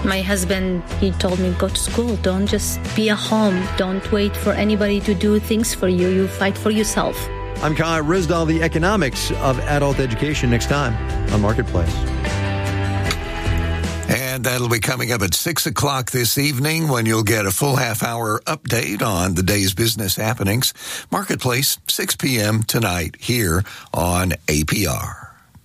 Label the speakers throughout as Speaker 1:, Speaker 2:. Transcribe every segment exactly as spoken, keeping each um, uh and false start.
Speaker 1: My husband, he told me, go to school. Don't just be at home. Don't wait for anybody to do things for you. You fight for yourself.
Speaker 2: I'm Kai Rizdal. The economics of adult education next time on Marketplace.
Speaker 3: And that'll be coming up at six o'clock this evening when you'll get a full half-hour update on the day's business happenings. Marketplace, six p.m. tonight here on A P R.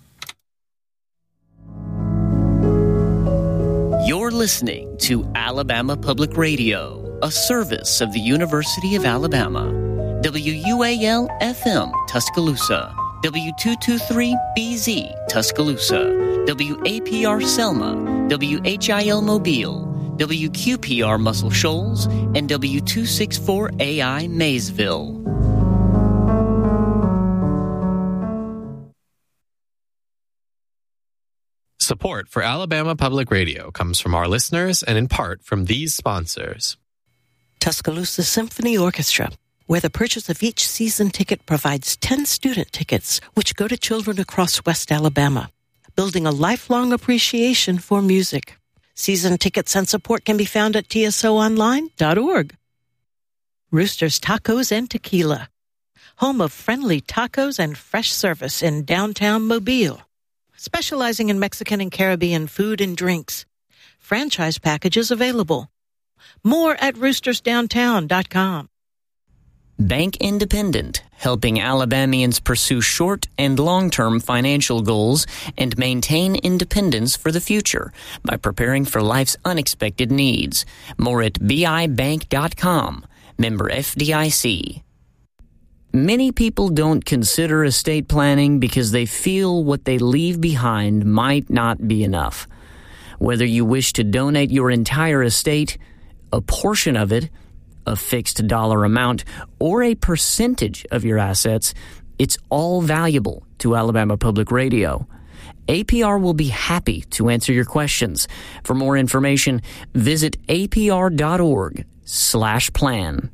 Speaker 4: You're listening to Alabama Public Radio, a service of the University of Alabama. W U A L F M, Tuscaloosa. W two twenty-three B Z, Tuscaloosa. W A P R Selma. W H I L Mobile. W Q P R Muscle Shoals. And W two sixty-four A I Maysville.
Speaker 5: Support for Alabama Public Radio comes from our listeners and in part from these sponsors.
Speaker 6: Tuscaloosa Symphony Orchestra, where the purchase of each season ticket provides ten student tickets, which go to children across West Alabama, building a lifelong appreciation for music. Season tickets and support can be found at T S O online dot org. Rooster's Tacos and Tequila, home of friendly tacos and fresh service in downtown Mobile. Specializing in Mexican and Caribbean food and drinks. Franchise packages available. More at roosters downtown dot com.
Speaker 4: Bank Independent, helping Alabamians pursue short and long-term financial goals and maintain independence for the future by preparing for life's unexpected needs. More at B I bank dot com. Member F D I C. Many people don't consider estate planning because they feel what they leave behind might not be enough. Whether you wish to donate your entire estate, a portion of it, a fixed dollar amount, or a percentage of your assets, it's all valuable to Alabama Public Radio. A P R will be happy to answer your questions. For more information, visit A P R dot org slash plan.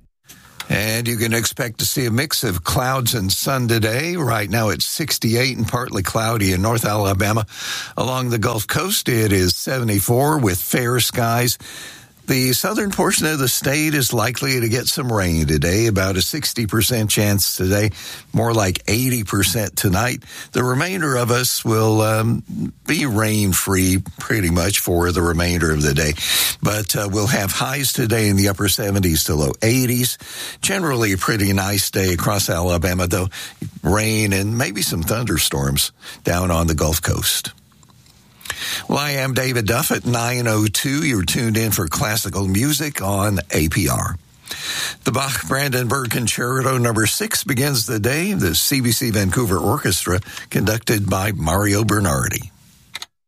Speaker 3: And you can expect to see a mix of clouds and sun today. Right now it's sixty-eight and partly cloudy in North Alabama. Along the Gulf Coast, it is seventy-four with fair skies. The southern portion of the state is likely to get some rain today, about a sixty percent chance today, more like eighty percent tonight. The remainder of us will um, be rain-free pretty much for the remainder of the day. But uh, we'll have highs today in the upper seventies to low eighties. Generally a pretty nice day across Alabama, though rain and maybe some thunderstorms down on the Gulf Coast. Well, I am David Duff at nine oh two. You're tuned in for classical music on A P R. The Bach Brandenburg Concerto number six begins the day. The C B C Vancouver Orchestra, conducted by Mario Bernardi.